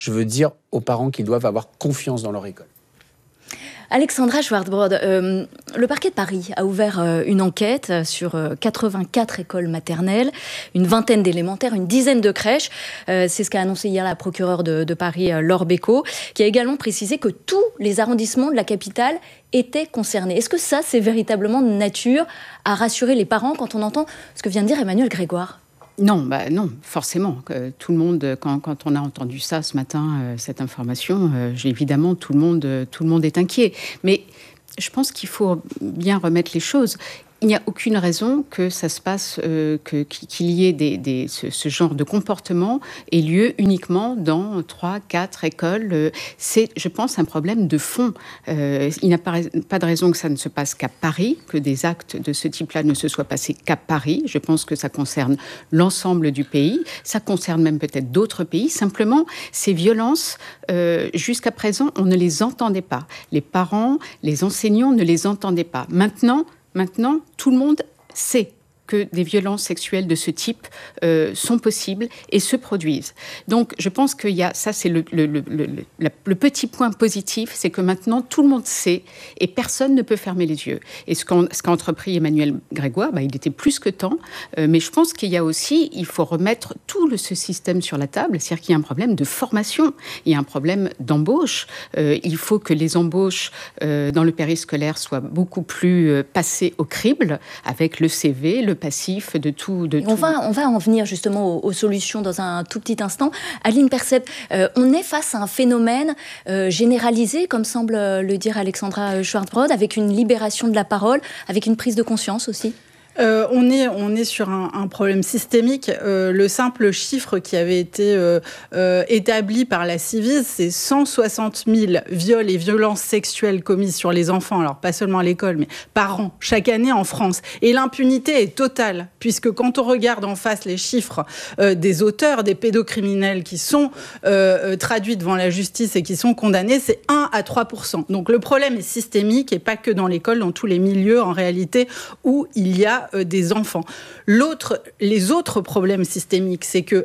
je veux dire aux parents qu'ils doivent avoir confiance dans leur école. Alexandra Schwartzbrod, le parquet de Paris a ouvert une enquête sur 84 écoles maternelles, une vingtaine d'élémentaires, une dizaine de crèches. C'est ce qu'a annoncé hier la procureure de Paris, Laure Bécaud, qui a également précisé que tous les arrondissements de la capitale étaient concernés. Est-ce que ça, c'est véritablement de nature à rassurer les parents quand on entend ce que vient de dire Emmanuel Grégoire ? Non, forcément. Tout le monde, quand on a entendu ça ce matin, cette information, évidemment, tout le monde est inquiet. Mais je pense qu'il faut bien remettre les choses. Il n'y a aucune raison que ça se passe, qu'il y ait ce genre de comportement ait lieu uniquement dans 3, 4 écoles. C'est, je pense, un problème de fond. Il n'y a pas de raison que ça ne se passe qu'à Paris, que des actes de ce type-là ne se soient passés qu'à Paris. Je pense que ça concerne l'ensemble du pays. Ça concerne même peut-être d'autres pays. Simplement, ces violences, jusqu'à présent, on ne les entendait pas. Les parents, les enseignants ne les entendaient pas. Maintenant, tout le monde sait que des violences sexuelles de ce type sont possibles et se produisent. Donc, je pense qu'il y a, ça c'est le petit point positif, c'est que maintenant tout le monde sait et personne ne peut fermer les yeux. Et ce qu'a entrepris Emmanuel Grégoire, il était plus que temps, mais je pense qu'il y a aussi, il faut remettre tout ce système sur la table, c'est-à-dire qu'il y a un problème de formation, il y a un problème d'embauche. Il faut que les embauches dans le périscolaire soient beaucoup plus passées au crible, avec le CV, le passif, de tout. On va en venir justement aux solutions dans un tout petit instant. Aline Percept, on est face à un phénomène généralisé, comme semble le dire Alexandra Schwartzbrod, avec une libération de la parole, avec une prise de conscience aussi. On est sur un problème systémique. Le simple chiffre qui avait été établi par la Ciivise, c'est 160 000 viols et violences sexuelles commises sur les enfants, alors pas seulement à l'école, mais par an, chaque année en France. Et l'impunité est totale, puisque quand on regarde en face les chiffres des auteurs, des pédocriminels qui sont traduits devant la justice et qui sont condamnés, c'est 1 à 3%. Donc le problème est systémique et pas que dans l'école, dans tous les milieux en réalité où il y a des enfants. Les autres problèmes systémiques, c'est que,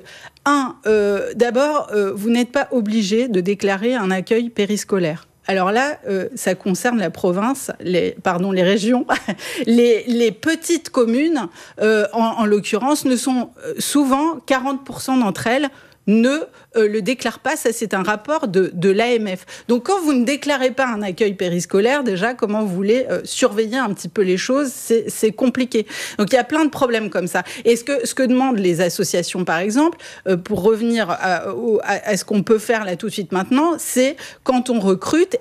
d'abord, vous n'êtes pas obligé de déclarer un accueil périscolaire. Alors là, ça concerne la province, les régions. Les petites communes, en l'occurrence, ne sont souvent 40% d'entre elles ne le déclarent pas. Ça, c'est un rapport de l'AMF. Donc, quand vous ne déclarez pas un accueil périscolaire, déjà, comment vous voulez surveiller un petit peu les choses, c'est compliqué. Donc, il y a plein de problèmes comme ça. Et ce que demandent les associations, par exemple, pour revenir à ce qu'on peut faire là tout de suite maintenant, c'est, quand on recrute,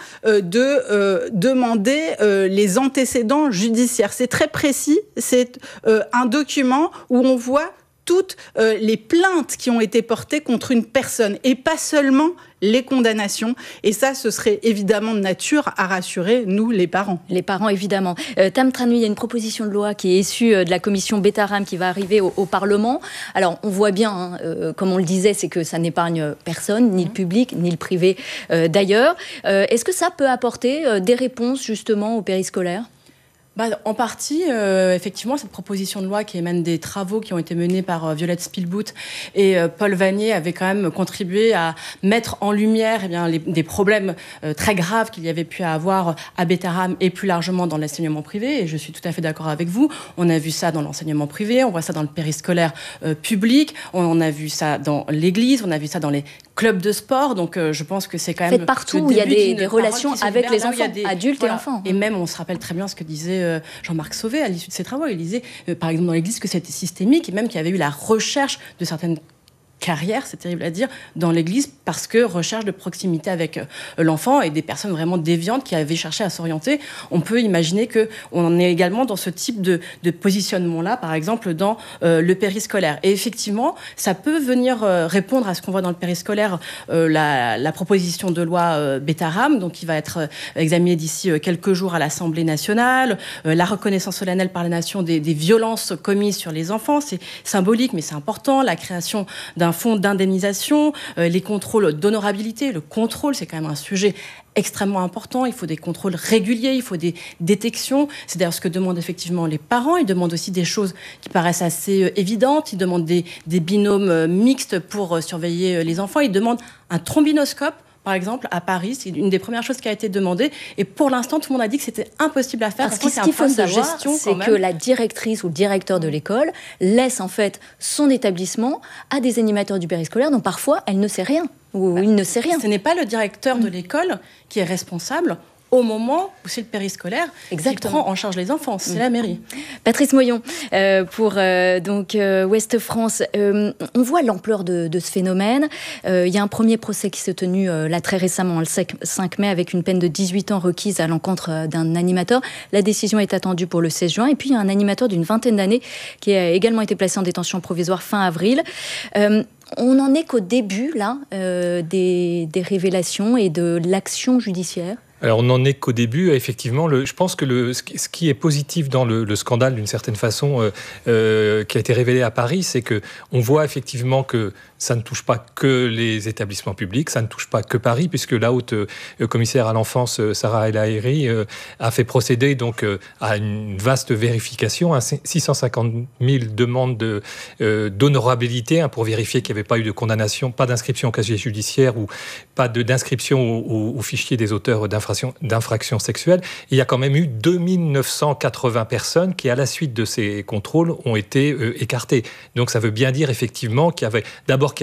de demander les antécédents judiciaires. C'est très précis. C'est un document où on voit toutes les plaintes qui ont été portées contre une personne et pas seulement les condamnations. Et ça, ce serait évidemment de nature à rassurer, nous, les parents. Les parents, évidemment. Tam Tranui, il y a une proposition de loi qui est issue de la commission Betaram qui va arriver au Parlement. Alors, on voit bien, comme on le disait, c'est que ça n'épargne personne, ni le public, ni le privé d'ailleurs. Est-ce que ça peut apporter des réponses, justement, aux périscolaires ? En partie, effectivement, cette proposition de loi qui émane des travaux qui ont été menés par Violette Spielbout et Paul Vanier avait quand même contribué à mettre en lumière des problèmes très graves qu'il y avait pu avoir à Betaram et plus largement dans l'enseignement privé. Et je suis tout à fait d'accord avec vous. On a vu ça dans l'enseignement privé, on voit ça dans le périscolaire public, on a vu ça dans l'église, on a vu ça dans les clubs de sport. Donc, je pense que c'est quand même... partout où il y a des relations avec les enfants, adultes et enfants. Et même, on se rappelle très bien ce que disait Jean-Marc Sauvé à l'issue de ses travaux. Il disait, par exemple, dans l'Église, que c'était systémique et même qu'il y avait eu la recherche de certaines carrière, c'est terrible à dire, dans l'Église, parce que recherche de proximité avec l'enfant et des personnes vraiment déviantes qui avaient cherché à s'orienter. On peut imaginer qu'on en est également dans ce type de positionnement-là, par exemple, dans le périscolaire. Et effectivement, ça peut venir répondre à ce qu'on voit dans le périscolaire, la proposition de loi Betaram, donc qui va être examinée d'ici quelques jours à l'Assemblée nationale, la reconnaissance solennelle par la nation des violences commises sur les enfants, c'est symbolique, mais c'est important, la création d'un d'un fonds d'indemnisation, les contrôles d'honorabilité. Le contrôle, c'est quand même un sujet extrêmement important. Il faut des contrôles réguliers, il faut des détections. C'est d'ailleurs ce que demandent effectivement les parents. Ils demandent aussi des choses qui paraissent assez évidentes. Ils demandent des binômes mixtes pour surveiller les enfants. Ils demandent un trombinoscope. Par exemple, à Paris, c'est une des premières choses qui a été demandée. Et pour l'instant, tout le monde a dit que c'était impossible à faire. Parce que ce qu'il faut savoir, c'est que la directrice ou le directeur de l'école laisse en fait son établissement à des animateurs du périscolaire dont parfois elle ne sait rien ou il ne sait rien. Ce n'est pas le directeur de l'école qui est responsable au moment où c'est le périscolaire qui prend en charge les enfants, c'est la mairie. Patrice Moyon, pour Ouest France, on voit l'ampleur de ce phénomène. Il y a un premier procès qui s'est tenu là très récemment, le 5 mai, avec une peine de 18 ans requise à l'encontre d'un animateur. La décision est attendue pour le 16 juin. Et puis il y a un animateur d'une vingtaine d'années qui a également été placé en détention provisoire fin avril. On n'en est qu'au début là, des révélations et de l'action judiciaire. Alors, on n'en est qu'au début. Effectivement, je pense que ce qui est positif dans le scandale, d'une certaine façon, qui a été révélé à Paris, c'est qu'on voit effectivement que ça ne touche pas que les établissements publics, ça ne touche pas que Paris, puisque la haute commissaire à l'enfance, Sarah El Haïry, a fait procéder donc à une vaste vérification, 650 000 demandes d'honorabilité pour vérifier qu'il n'y avait pas eu de condamnation, pas d'inscription au casier judiciaire ou pas d'inscription au fichier des auteurs d'infractions sexuelles. Et il y a quand même eu 2980 personnes qui, à la suite de ces contrôles, ont été écartées. Donc ça veut bien dire effectivement qu'il y avait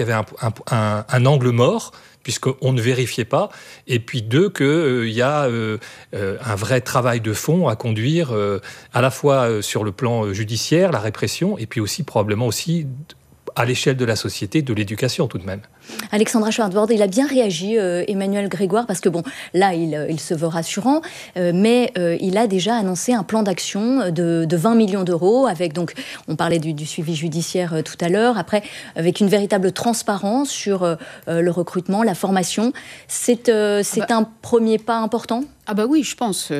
un angle mort, puisqu'on ne vérifiait pas, et puis deux, qu'il y a un vrai travail de fond à conduire, à la fois sur le plan judiciaire, la répression, et puis aussi probablement aussi à l'échelle de la société, de l'éducation tout de même. Alexandra Schwartz-Borde, il a bien réagi, Emmanuel Grégoire, parce que bon, là, il se veut rassurant, mais il a déjà annoncé un plan d'action de 20 millions d'euros, avec donc, on parlait du suivi judiciaire tout à l'heure, après, avec une véritable transparence sur le recrutement, la formation. C'est un premier pas important ? Ah bah oui, je pense.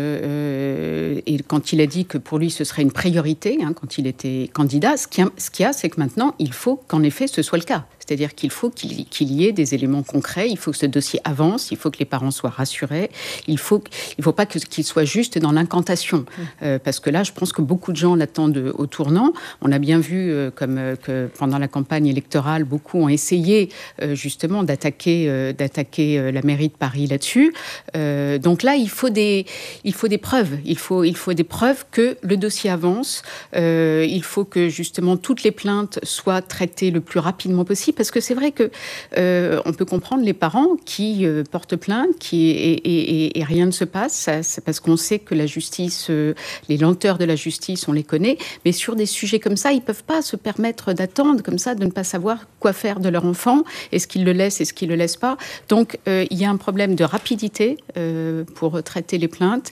Et quand il a dit que pour lui, ce serait une priorité, quand il était candidat, ce qu'il y a, c'est que maintenant, il faut qu'en effet, ce soit le cas. C'est-à-dire qu'il faut qu'il y ait des éléments concrets, il faut que ce dossier avance, il faut que les parents soient rassurés, il faut pas qu'il soit juste dans l'incantation. Parce que là, je pense que beaucoup de gens l'attendent au tournant. On a bien vu que pendant la campagne électorale, beaucoup ont essayé justement d'attaquer la mairie de Paris là-dessus. Donc là, il faut des preuves. Il faut des preuves que le dossier avance. Il faut que justement toutes les plaintes soient traitées le plus rapidement possible. Parce que c'est vrai que on peut comprendre les parents qui portent plainte, et rien ne se passe. C'est parce qu'on sait que la justice, les lenteurs de la justice, on les connaît. Mais sur des sujets comme ça, ils peuvent pas se permettre d'attendre comme ça, de ne pas savoir quoi faire de leur enfant. Est-ce qu'ils le laissent, est-ce qu'ils le laissent pas? Donc il y a un problème de rapidité pour traiter les plaintes.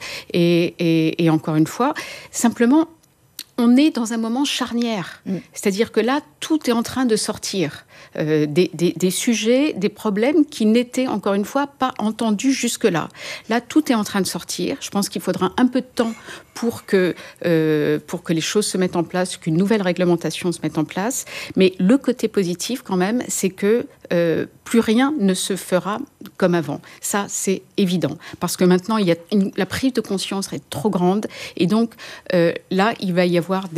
Et encore une fois, simplement, on est dans un moment charnière. C'est-à-dire que là, tout est en train de sortir. Des sujets, des problèmes qui n'étaient, encore une fois, pas entendus jusque-là. Là, tout est en train de sortir. Je pense qu'il faudra un peu de temps pour que les choses se mettent en place, qu'une nouvelle réglementation se mette en place. Mais le côté positif, quand même, c'est que plus rien ne se fera comme avant. Ça, c'est évident. Parce que maintenant, la prise de conscience est trop grande. Et donc, là, il va y avoir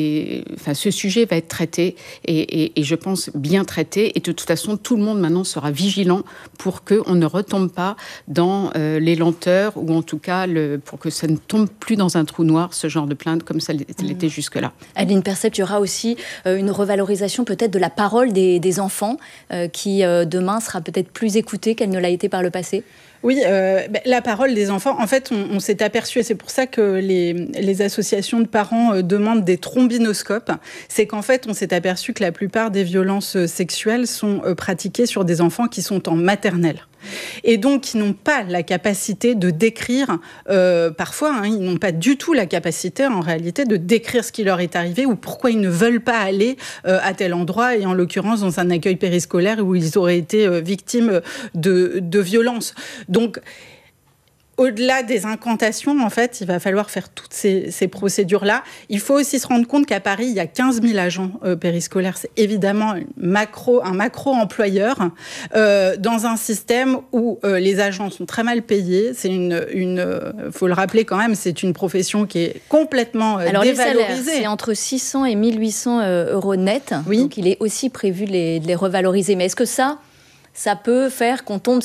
ce sujet va être traité, et je pense bien traité. Et de toute façon, tout le monde maintenant sera vigilant pour qu'on ne retombe pas dans les lenteurs, ou en tout cas, pour que ça ne tombe plus dans un trou noir, ce genre de plainte, comme ça l'était jusque-là. Adeline Percept, il y aura aussi une revalorisation peut-être de la parole des enfants, qui demain sera peut-être plus écoutée qu'elle ne l'a été par le passé. Oui, la parole des enfants, en fait, on s'est aperçu, et c'est pour ça que les associations de parents demandent des trombinoscopes, c'est qu'en fait, on s'est aperçu que la plupart des violences sexuelles sont pratiquées sur des enfants qui sont en maternelle. Et donc, qui n'ont pas la capacité de décrire, parfois, ils n'ont pas du tout la capacité, en réalité, de décrire ce qui leur est arrivé ou pourquoi ils ne veulent pas aller à tel endroit, et en l'occurrence dans un accueil périscolaire où ils auraient été victimes de violences. Donc, au-delà des incantations, en fait, il va falloir faire toutes ces procédures-là. Il faut aussi se rendre compte qu'à Paris, il y a 15 000 agents périscolaires. C'est évidemment un macro-employeur dans un système où les agents sont très mal payés. C'est faut le rappeler quand même, c'est une profession qui est complètement dévalorisée. Les salaires, c'est entre 600 et 1 800 euros net. Oui. Donc, il est aussi prévu de les revaloriser. Mais est-ce que ça peut faire qu'on tombe